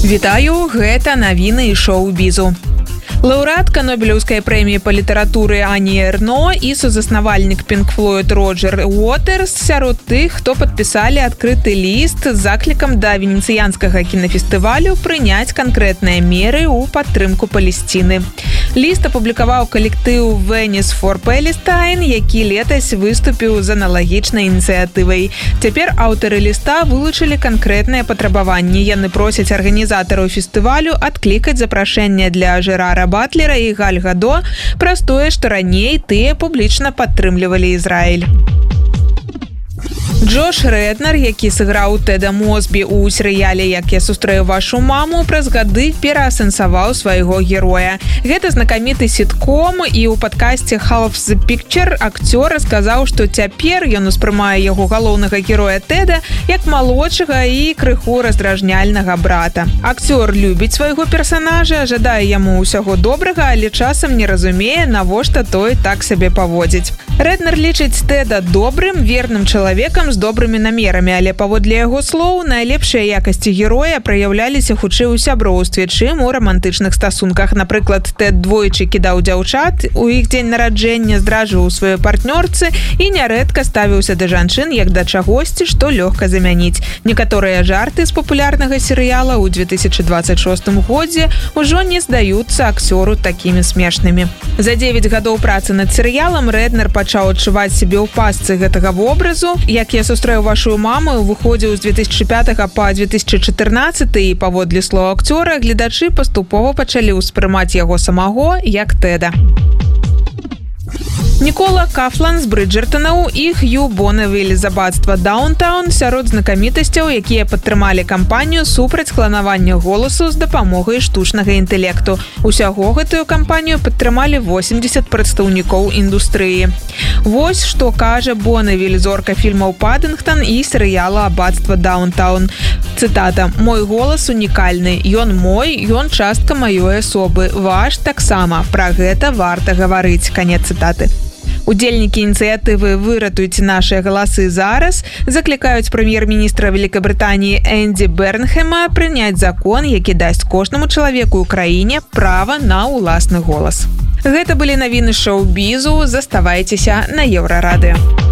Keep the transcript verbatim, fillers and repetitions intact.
Вітаю, гэта навіны шоу-бізу. Лаўрэатка Нобелеўскай прэміі па літаратуры Ані Эрно і сузаснавальнік Pink Floyd Роджер Уотерс сярод тых, хто падпісалі адкрыты ліст з заклікам да венецыянскага кінафестывалю прыняць канкрэтныя меры ў падтрымку Палесціны. Ліст апублікаваў калектыў Venice for Palestine, які летась выступіў з аналагічнай ініцыятывай. Цяпер аўтары ліста вылучылі канкрэтныя патрабаванні. Яны просяць арганізатараў фестывалю адклікаць запрашэнне для Жерара Батлера і Галь Гадо праз тое, што раней тыя публічна падтрымлівалі Ізраіль. Джош Реднер, які сыграў Теда Мосбі ў серыяле «Як я сустрэю вашу маму», праз гады пераасэнсаваў свайго героя. Гэта знакаміты сітком, і ў падкасце «Half the Picture» акцёр расказаў, што цяпер ён успрымае яго галоўнага героя Теда як малодшага і крыху раздражняльнага брата. Акцёр любіць свайго персанажа, жадае яму ўсяго добрага, але часам не разумее, навошта той так сабе паводзіць. Реднер лічыць Теда добрым, верным чалавекам з добрымі намерамі, але паводле яго слоў, найлепшыя якасці героя праяўляліся хутчэй у сяброўстве, чым у рамантычных стасунках. Напрыклад, Тед двойчы кідаў дзяўчат у іх дзень нараджэння, здраджваў сваёй партнёрцы і нярэдка ставіўся да жанчын як да чагосьці, што лёгка замяніць. Некаторыя жарты з папулярнага серыяла ў две тысячы дваццаць шостым годзе ўжо не здаюцца акцёру такімі смешнымі. За дзевяць гадоў працы над серыялам Реднер пачаў адчуваць сябе ў пастцы гэтага вобразу. «Як я сустрэў вашу маму» выходзіў з две тысячы пятага па две тысячы чатырнаццаты, і паводле слоў акцёра гледачы паступова пачалі ўспрымаць яго самого як Теда. Нікола Кафлан з Брыджертонаў і Хью Бонавіль з абацтва Даунтаун сярод знакамітасцяў, якія падтрымалі кампанію супраць кланавання голасу з дапамогай штучнага інтэлекту. Усяго гэтую кампанію падтрымалі восемдзесят прадстаўнікоў індустрыі. Вось што кажа Бонавіль, зорка фільмаў «Паддынгтон» і серыяла «Абацтва Даунтаун». Цытата: «Мой голас унікальны. Ён мой, ён частка маёй асобы. Ваш таксама. Пра гэта варта гаварыць». Канец цытаты. Удзельнікі ініцыятывы «Выратуйце нашыя галасы зараз» заклікаюць прэм'ер-міністра Великабрытаніі Энді Бернхэма прыняць закон, які дасць кожнаму чалавеку ў краіне права на ўласны голас. Гэта былі навіны шоу-бізу. Заставайцеся на Еўрарадыё.